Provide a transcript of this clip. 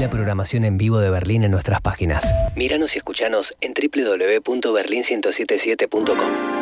la programación en vivo de Berlín en nuestras páginas. Míranos y escuchanos en www.berlin1077.com.